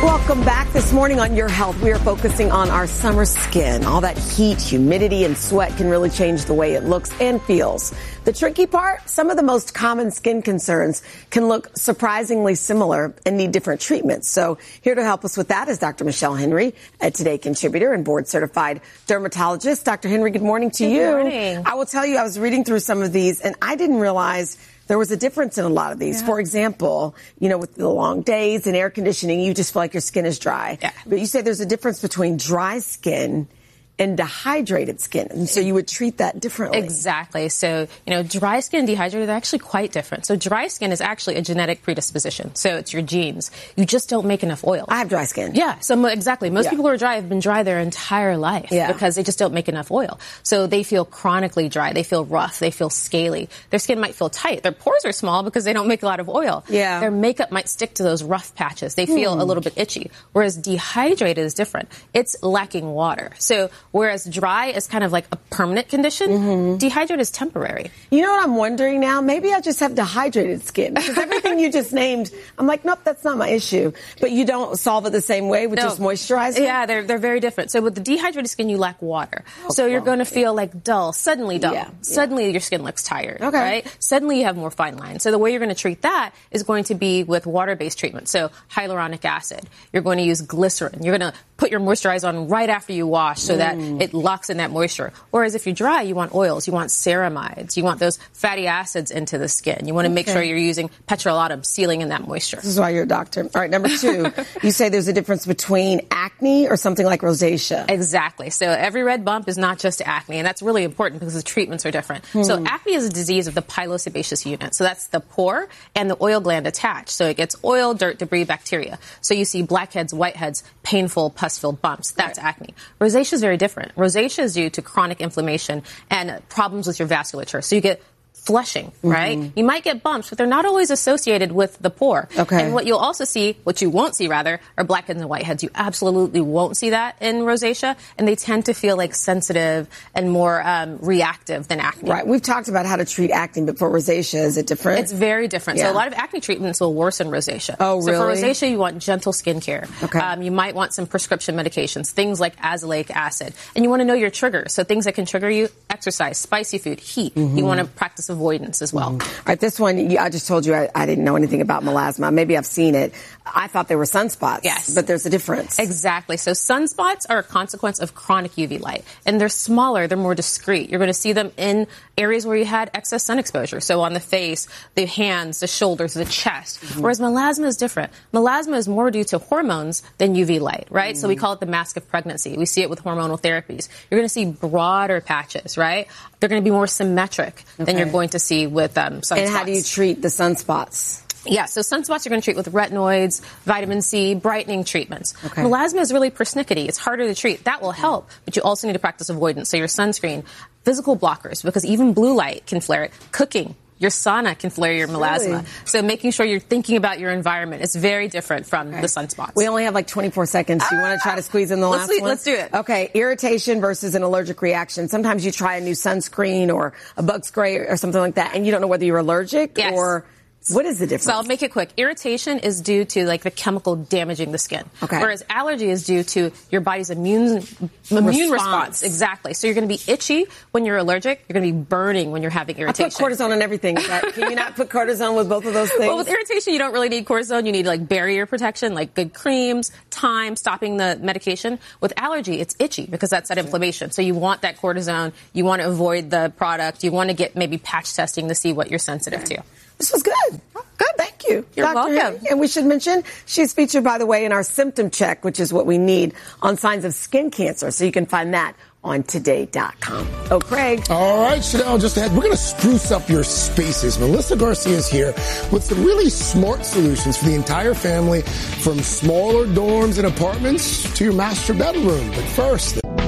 Welcome back. This morning on Your Health, we are focusing on our summer skin. All that heat, humidity, and sweat can really change the way it looks and feels. The tricky part, some of the most common skin concerns can look surprisingly similar and need different treatments. So here to help us with that is Dr. Michelle Henry, a Today contributor and board-certified dermatologist. Dr. Henry, good morning to you. Good morning. I will tell you, I was reading through some of these, and I didn't realize there was a difference in a lot of these. Yeah. For example, with the long days and air conditioning, you just feel like your skin is dry. Yeah. But you say there's a difference between dry skin and dehydrated skin. And so you would treat that differently. Exactly. So, dry skin and dehydrated are actually quite different. So dry skin is actually a genetic predisposition. So it's your genes. You just don't make enough oil. I have dry skin. Yeah. So exactly. Most people who are dry have been dry their entire life because they just don't make enough oil. So they feel chronically dry. They feel rough. They feel scaly. Their skin might feel tight. Their pores are small because they don't make a lot of oil. Yeah. Their makeup might stick to those rough patches. They feel a little bit itchy. Whereas dehydrated is different. It's lacking water. So whereas dry is kind of like a permanent condition, dehydrated is temporary. You know what I'm wondering now? Maybe I just have dehydrated skin. Because everything you just named, I'm like, nope, that's not my issue. But you don't solve it the same way with just moisturizing? Yeah, they're very different. So with the dehydrated skin, you lack water. So you're going to feel like suddenly dull. Yeah. Suddenly your skin looks tired, okay. Right? Suddenly you have more fine lines. So the way you're going to treat that is going to be with water-based treatment. So hyaluronic acid. You're going to use glycerin. You're going to put your moisturizer on right after you wash so that it locks in that moisture. Whereas if you're dry, you want oils, you want ceramides, you want those fatty acids into the skin. You want to make sure you're using petrolatum, sealing in that moisture. This is why you're a doctor. All right, number 2, you say there's a difference between acne or something like rosacea. Exactly. So every red bump is not just acne, and that's really important because the treatments are different. So acne is a disease of the pilosebaceous unit. So that's the pore and the oil gland attached. So it gets oil, dirt, debris, bacteria. So you see blackheads, whiteheads, painful, pus-filled bumps. That's acne. Rosacea is very different. Rosacea is due to chronic inflammation and problems with your vasculature. So you get flushing, right? You might get bumps, but they're not always associated with the pore. Okay. And what you'll also see, what you won't see rather, are blackheads and whiteheads. You absolutely won't see that in rosacea, and they tend to feel like sensitive and more reactive than acne. Right. We've talked about how to treat acne, but for rosacea, is it different? It's very different. Yeah. So a lot of acne treatments will worsen rosacea. Oh, really? So for rosacea, you want gentle skincare. Okay. You might want some prescription medications, things like azelaic acid. And you want to know your triggers. So things that can trigger you, exercise, spicy food, heat. You want to practice avoidance as well. All right, this one, I just told you I didn't know anything about melasma. Maybe I've seen it. I thought they were sunspots. Yes. But there's a difference. Exactly. So sunspots are a consequence of chronic UV light. And they're smaller, they're more discreet. You're going to see them in areas where you had excess sun exposure. So on the face, the hands, the shoulders, the chest. Whereas melasma is different. Melasma is more due to hormones than UV light, right? So we call it the mask of pregnancy. We see it with hormonal therapies. You're going to see broader patches, right? They're going to be more symmetric than you're going to see with sunspots. And how do you treat the sunspots? Yeah, so sunspots you're going to treat with retinoids, vitamin C, brightening treatments. Okay. Melasma is really persnickety. It's harder to treat. That will help, but you also need to practice avoidance. So your sunscreen, physical blockers, because even blue light can flare it. Cooking. Your sauna can flare your melasma. Really? So making sure you're thinking about your environment is very different from the sunspots. We only have like 24 seconds. Do you want to try to squeeze in the last one? Let's do it. Okay, irritation versus an allergic reaction. Sometimes you try a new sunscreen or a bug spray or something like that, and you don't know whether you're allergic or... What is the difference? So I'll make it quick. Irritation is due to like the chemical damaging the skin. Okay. Whereas allergy is due to your body's immune response. Exactly. So you're going to be itchy when you're allergic. You're going to be burning when you're having irritation. I put cortisone on everything. Can you not put cortisone with both of those things? Well, with irritation, you don't really need cortisone. You need like barrier protection, like good creams, time, stopping the medication. With allergy, it's itchy because that's that inflammation. So you want that cortisone. You want to avoid the product. You want to get maybe patch testing to see what you're sensitive to. This was good. Good, thank you. You're Dr. welcome. Henry. And we should mention, she's featured, by the way, in our symptom check, which is what we need on signs of skin cancer. So you can find that on today.com. Oh, Craig. All right, Chanel, just ahead, we're going to spruce up your spaces. Melissa Garcia is here with some really smart solutions for the entire family, from smaller dorms and apartments to your master bedroom. But first...